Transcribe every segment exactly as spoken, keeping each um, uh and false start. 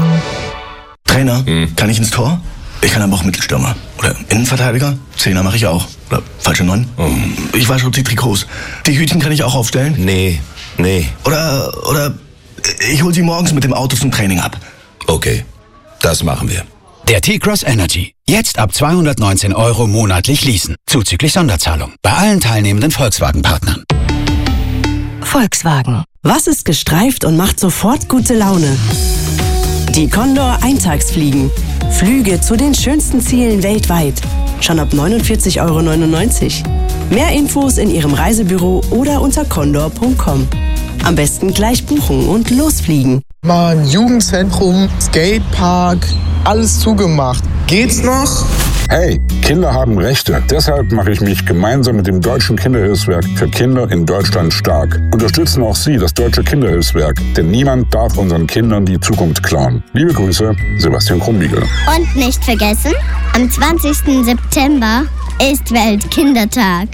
Trainer, hm. kann ich ins Tor? Ich kann aber auch Mittelstürmer. Oder Innenverteidiger? Zehner mache ich auch. Oder falsche Neun? Oh. Ich wasche die Trikots. Die Hütchen kann ich auch aufstellen? Nee, nee. Oder, oder ich hol sie morgens mit dem Auto zum Training ab. Okay, das machen wir. Der T-Cross Energy. Jetzt ab zweihundertneunzehn Euro monatlich leasen. Zuzüglich Sonderzahlung. Bei allen teilnehmenden Volkswagen-Partnern. Volkswagen. Was ist gestreift und macht sofort gute Laune? Die Condor Eintagsfliegen. Flüge zu den schönsten Zielen weltweit. Schon ab neunundvierzig Euro neunundneunzig. Mehr Infos in Ihrem Reisebüro oder unter condor punkt com. Am besten gleich buchen und losfliegen. Mann, Jugendzentrum, Skatepark, alles zugemacht. Geht's noch? Hey, Kinder haben Rechte. Deshalb mache ich mich gemeinsam mit dem Deutschen Kinderhilfswerk für Kinder in Deutschland stark. Unterstützen auch Sie das Deutsche Kinderhilfswerk, denn niemand darf unseren Kindern die Zukunft klauen. Liebe Grüße, Sebastian Krumbiegel. Und nicht vergessen, am zwanzigsten September ist Weltkindertag.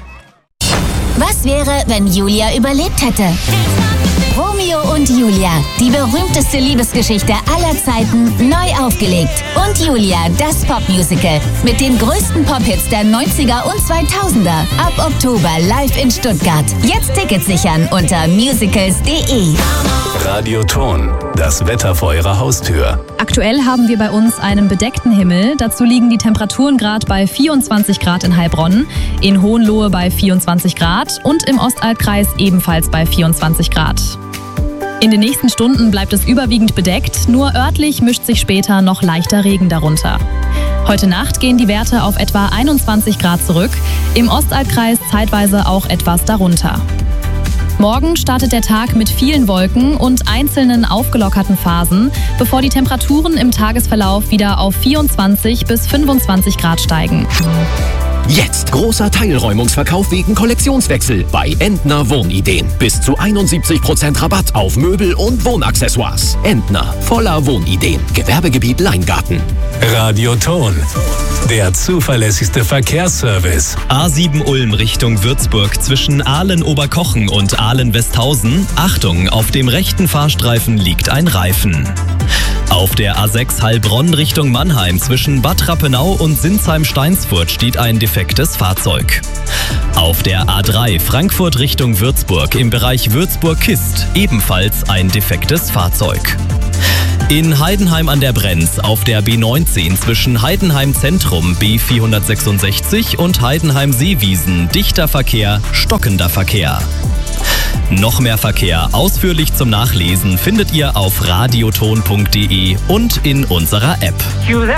Was wäre, wenn Julia überlebt hätte? Romeo und Julia, die berühmteste Liebesgeschichte aller Zeiten, neu aufgelegt. Und Julia, das Popmusical. Mit den größten Pop-Hits der neunziger und zweitausender. Ab Oktober live in Stuttgart. Jetzt Tickets sichern unter musicals punkt de. Radioton, das Wetter vor Ihrer Haustür. Aktuell haben wir bei uns einen bedeckten Himmel. Dazu liegen die Temperaturen gerade bei vierundzwanzig Grad in Heilbronn, in Hohenlohe bei vierundzwanzig Grad und im Ostalbkreis ebenfalls bei vierundzwanzig Grad. In den nächsten Stunden bleibt es überwiegend bedeckt, nur örtlich mischt sich später noch leichter Regen darunter. Heute Nacht gehen die Werte auf etwa einundzwanzig Grad zurück, im Ostalbkreis zeitweise auch etwas darunter. Morgen startet der Tag mit vielen Wolken und einzelnen aufgelockerten Phasen, bevor die Temperaturen im Tagesverlauf wieder auf vierundzwanzig bis fünfundzwanzig Grad steigen. Jetzt großer Teilräumungsverkauf wegen Kollektionswechsel bei Entner Wohnideen. Bis zu einundsiebzig Prozent Rabatt auf Möbel und Wohnaccessoires. Entner, voller Wohnideen. Gewerbegebiet Leingarten. Radioton, der zuverlässigste Verkehrsservice. A sieben Ulm Richtung Würzburg zwischen Ahlen-Oberkochen und Ahlen-Westhausen. Achtung, auf dem rechten Fahrstreifen liegt ein Reifen. Auf der A sechs Heilbronn Richtung Mannheim zwischen Bad Rappenau und Sinsheim-Steinsfurt steht ein defektes Fahrzeug. Auf der A drei Frankfurt Richtung Würzburg im Bereich Würzburg-Kist ebenfalls ein defektes Fahrzeug. In Heidenheim an der Brenz auf der B neunzehn zwischen Heidenheim Zentrum B vierhundertsechsundsechzig und Heidenheim Seewiesen dichter Verkehr, stockender Verkehr. Noch mehr Verkehr ausführlich zum Nachlesen findet ihr auf radioton punkt de und in unserer App.